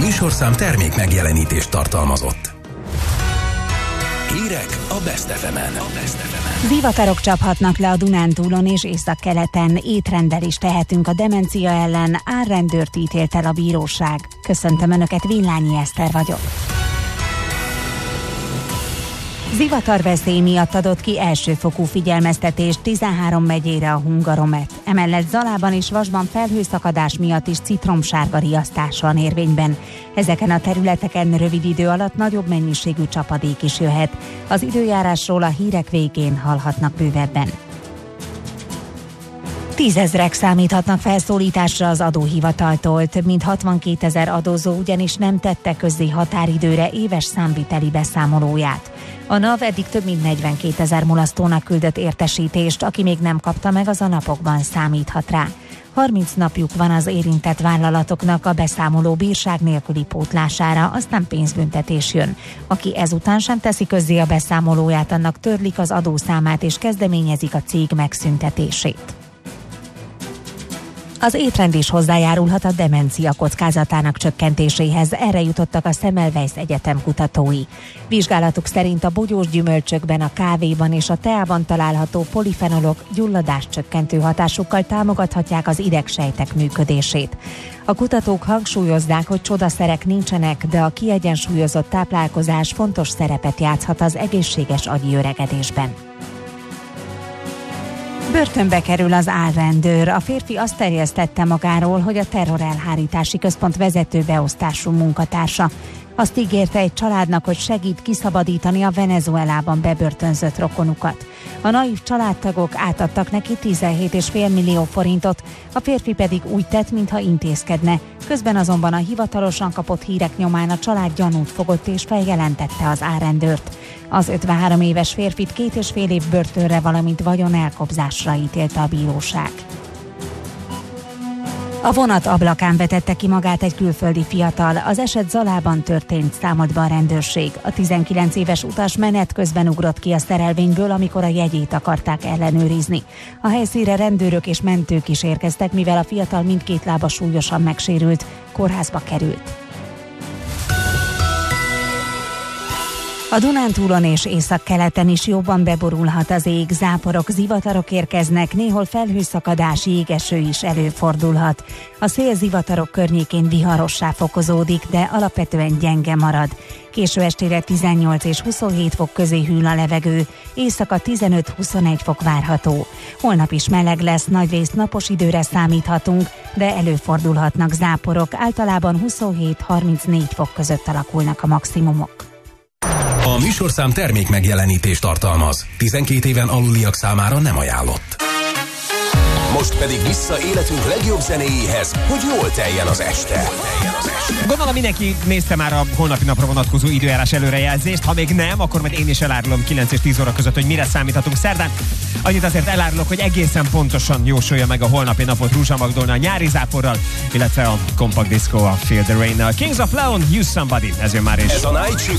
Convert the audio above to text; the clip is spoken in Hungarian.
műsorszám termék megjelenítést tartalmazott. Hírek a Best FM-en. Zivatarok csaphatnak le a Dunántúlon és északkeleten. Étrenddel is tehetünk a demencia ellen. Árrendőrt ítélt el a bíróság. Köszöntöm Önöket, Villányi Eszter vagyok. Zivatarveszély miatt adott ki elsőfokú figyelmeztetést 13 megyére a Hungaromet. Emellett Zalában és Vasban felhőszakadás miatt is citromsárga riasztás van érvényben. Ezeken a területeken rövid idő alatt nagyobb mennyiségű csapadék is jöhet. Az időjárásról a hírek végén hallhatnak bővebben. 10 000-ek számíthatnak felszólításra az adóhivataltól. Több mint 62 000 adózó ugyanis nem tette közzé határidőre éves számviteli beszámolóját. A NAV eddig több mint 42 000 mulasztónak küldött értesítést, aki még nem kapta meg, az a napokban számíthat rá. 30 napjuk van az érintett vállalatoknak a beszámoló bírság nélküli pótlására, aztán pénzbüntetés jön. Aki ezután sem teszi közzé a beszámolóját, annak törlik az adószámát és kezdeményezik a cég megszüntetését. Az étrend is hozzájárulhat a demencia kockázatának csökkentéséhez, erre jutottak a Semmelweis Egyetem kutatói. Vizsgálatuk szerint a bogyós gyümölcsökben, a kávéban és a teában található polifenolok gyulladáscsökkentő hatásukkal támogathatják az idegsejtek működését. A kutatók hangsúlyozzák, hogy csodaszerek nincsenek, de a kiegyensúlyozott táplálkozás fontos szerepet játszhat az egészséges agyi öregedésben. Börtönbe kerül az árrendőr. A férfi azt terjesztette magáról, hogy a terrorelhárítási központ vezető beosztású munkatársa. Azt ígérte egy családnak, hogy segít kiszabadítani a Venezuelában bebörtönzött rokonukat. A naív családtagok átadtak neki 17,5 millió forintot, a férfi pedig úgy tett, mintha intézkedne. Közben azonban a hivatalosan kapott hírek nyomán a család gyanút fogott és feljelentette az árrendőrt. Az 53 éves férfit 2,5 év börtönre, valamint vagyon elkobzásra ítélte a bíróság. A vonat ablakán vetette ki magát egy külföldi fiatal. Az eset Zalában történt, számolt be a rendőrség. A 19 éves utas menet közben ugrott ki a szerelvényből, amikor a jegyét akarták ellenőrizni. A helyszínre rendőrök és mentők is érkeztek, mivel a fiatal mindkét lába súlyosan megsérült, kórházba került. A Dunántúlon és északkeleten is jobban beborulhat az ég, záporok, zivatarok érkeznek, néhol felhőszakadás, jégeső is előfordulhat. A szél zivatarok környékén viharossá fokozódik, de alapvetően gyenge marad. Késő estére 18 és 27 fok közé hűl a levegő, éjszaka 15-21 fok várható. Holnap is meleg lesz, nagyrészt napos időre számíthatunk, de előfordulhatnak záporok, általában 27-34 fok között alakulnak a maximumok. A műsorszám termék megjelenítést tartalmaz. 12 éven aluliak számára nem ajánlott. Most pedig vissza életünk legjobb zenéjéhez, hogy jól teljen az este. Gondolom mindenki nézte már a holnapi napra vonatkozó időjárás előrejelzést. Ha még nem, akkor majd én is elárulom 9 és 10 óra között, hogy mire számíthatunk szerdán. Annyit azért elárulok, hogy egészen pontosan jósolja meg a holnapi napot Rúzsa Magdolna a nyári záporral, illetve a Compact Disco a Feel the Rain-nel. Kings of Leon, Use Somebody, ez jön már is. Ez a Night Shift